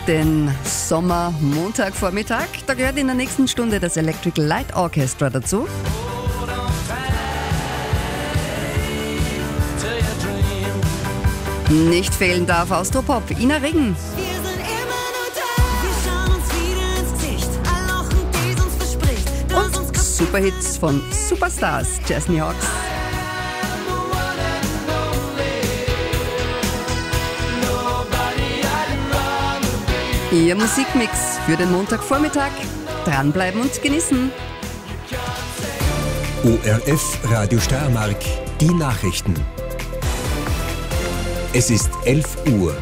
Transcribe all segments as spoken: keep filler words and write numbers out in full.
Den Sommer-Montagvormittag, da gehört in der nächsten Stunde das Electric Light Orchestra dazu. Nicht fehlen darf Austropop, Ina Regen. Und Superhits von Superstars, Chesney Hawkes. Ihr Musikmix für den Montagvormittag. Dranbleiben und genießen. O R F Radio Steiermark, die Nachrichten. Es ist elf Uhr.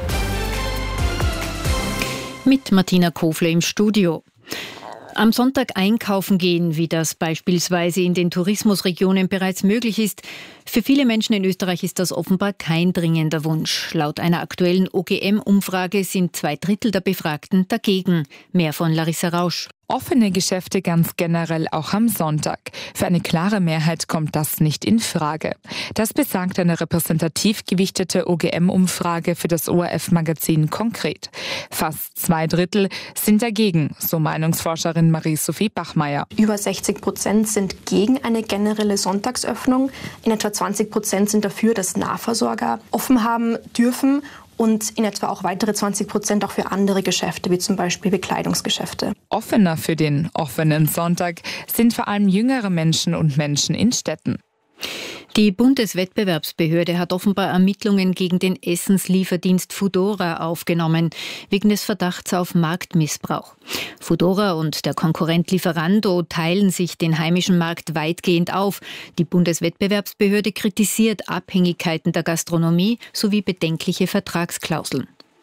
Mit Martina Kofler im Studio. Am Sonntag einkaufen gehen, wie das beispielsweise in den Tourismusregionen bereits möglich ist. Für viele Menschen in Österreich ist das offenbar kein dringender Wunsch. Laut einer aktuellen O G M-Umfrage sind zwei Drittel der Befragten dagegen. Mehr von Larissa Rausch. Offene Geschäfte ganz generell auch am Sonntag. Für eine klare Mehrheit kommt das nicht in Frage. Das besagt eine repräsentativ gewichtete O G M-Umfrage für das O R F-Magazin konkret. Fast zwei Drittel sind dagegen, so Meinungsforscherin Marie-Sophie Bachmeier. Über sechzig Prozent sind gegen eine generelle Sonntagsöffnung. In etwa zwanzig Prozent sind dafür, dass Nahversorger offen haben dürfen. Und in etwa auch weitere zwanzig Prozent auch für andere Geschäfte, wie zum Beispiel Bekleidungsgeschäfte. Offener für den offenen Sonntag sind vor allem jüngere Menschen und Menschen in Städten. Die Bundeswettbewerbsbehörde hat offenbar Ermittlungen gegen den Essenslieferdienst Foodora aufgenommen, wegen des Verdachts auf Marktmissbrauch. Foodora und der Konkurrent Lieferando teilen sich den heimischen Markt weitgehend auf. Die Bundeswettbewerbsbehörde kritisiert Abhängigkeiten der Gastronomie sowie bedenkliche Vertragsklauseln.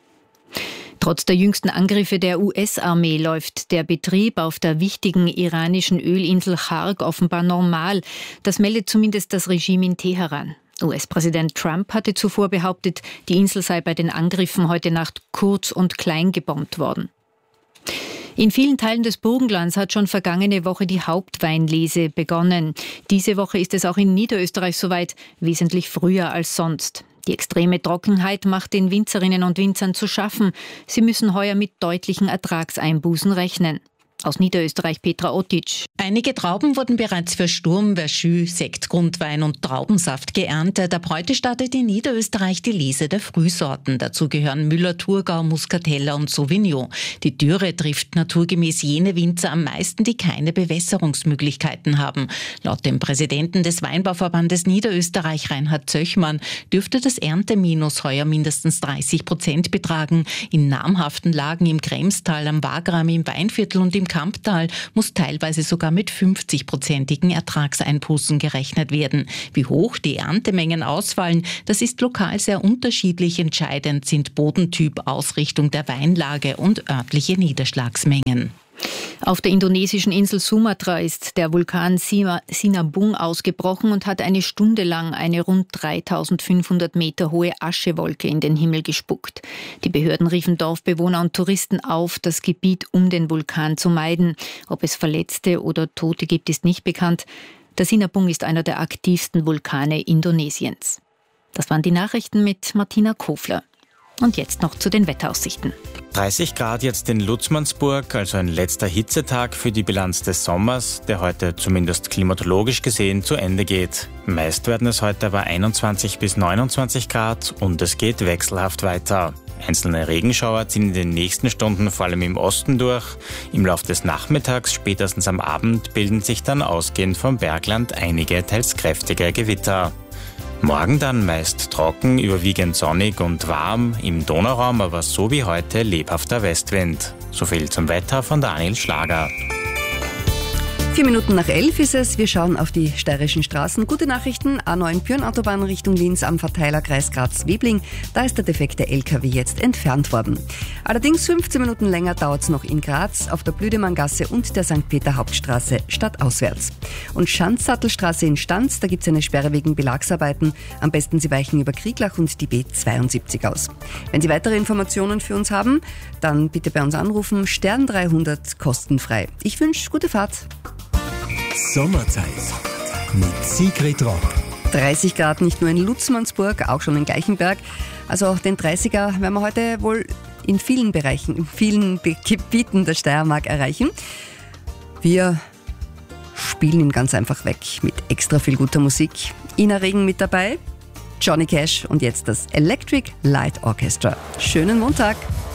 Trotz der jüngsten Angriffe der U S-Armee läuft der Betrieb auf der wichtigen iranischen Ölinsel Chark offenbar normal. Das meldet zumindest das Regime in Teheran. U S-Präsident Trump hatte zuvor behauptet, die Insel sei bei den Angriffen heute Nacht kurz und klein gebombt worden. In vielen Teilen des Burgenlands hat schon vergangene Woche die Hauptweinlese begonnen. Diese Woche ist es auch in Niederösterreich soweit, wesentlich früher als sonst. Die extreme Trockenheit macht den Winzerinnen und Winzern zu schaffen. Sie müssen heuer mit deutlichen Ertragseinbußen rechnen. Aus Niederösterreich Petra Otic. Einige Trauben wurden bereits für Sturm, Verschü, Sekt, Grundwein und Traubensaft geerntet. Ab heute startet in Niederösterreich die Lese der Frühsorten. Dazu gehören Müller, Thurgau, Muscatella und Sauvignon. Die Dürre trifft naturgemäß jene Winzer am meisten, die keine Bewässerungsmöglichkeiten haben. Laut dem Präsidenten des Weinbauverbandes Niederösterreich, Reinhard Zöchmann, dürfte das Ernteminus heuer mindestens dreißig Prozent betragen. In namhaften Lagen im Kremstal, am Wagram, im Weinviertel und im Kamptal muss teilweise sogar mit fünfzig-prozentigen Ertragseinbußen gerechnet werden. Wie hoch die Erntemengen ausfallen, das ist lokal sehr unterschiedlich. Entscheidend sind Bodentyp, Ausrichtung der Weinlage und örtliche Niederschlagsmengen. Auf der indonesischen Insel Sumatra ist der Vulkan Sinabung ausgebrochen und hat eine Stunde lang eine rund dreitausendfünfhundert Meter hohe Aschewolke in den Himmel gespuckt. Die Behörden riefen Dorfbewohner und Touristen auf, das Gebiet um den Vulkan zu meiden. Ob es Verletzte oder Tote gibt, ist nicht bekannt. Der Sinabung ist einer der aktivsten Vulkane Indonesiens. Das waren die Nachrichten mit Martina Kofler. Und jetzt noch zu den Wetteraussichten. dreißig Grad jetzt in Lutzmannsburg, also ein letzter Hitzetag für die Bilanz des Sommers, der heute zumindest klimatologisch gesehen zu Ende geht. Meist werden es heute aber einundzwanzig bis neunundzwanzig Grad und es geht wechselhaft weiter. Einzelne Regenschauer ziehen in den nächsten Stunden vor allem im Osten durch. Im Laufe des Nachmittags, spätestens am Abend, bilden sich dann ausgehend vom Bergland einige, teils kräftige Gewitter. Morgen dann meist trocken, überwiegend sonnig und warm, im Donauraum aber so wie heute lebhafter Westwind. So viel zum Wetter von Daniel Schlager. Vier Minuten nach elf ist es. Wir schauen auf die steirischen Straßen. Gute Nachrichten. A neun Pyrn-Autobahn Richtung Linz am Verteilerkreis Graz-Webling. Da ist der defekte L K W jetzt entfernt worden. Allerdings fünfzehn Minuten länger dauert es noch in Graz auf der Blüdemanngasse und der Sankt Peter Hauptstraße stadtauswärts. Und Schanzsattelstraße in Stanz, da gibt es eine Sperre wegen Belagsarbeiten. Am besten Sie weichen über Krieglach und die B zweiundsiebzig aus. Wenn Sie weitere Informationen für uns haben, dann bitte bei uns anrufen. Stern dreihundert kostenfrei. Ich wünsche gute Fahrt. Sommerzeit mit Sigrid Rock. dreißig Grad nicht nur in Lutzmannsburg, auch schon in Gleichenberg. Also den dreißiger werden wir heute wohl in vielen Bereichen, in vielen Be- Gebieten der Steiermark erreichen. Wir spielen ihn ganz einfach weg mit extra viel guter Musik. Ina Regen mit dabei, Johnny Cash und jetzt das Electric Light Orchestra. Schönen Montag!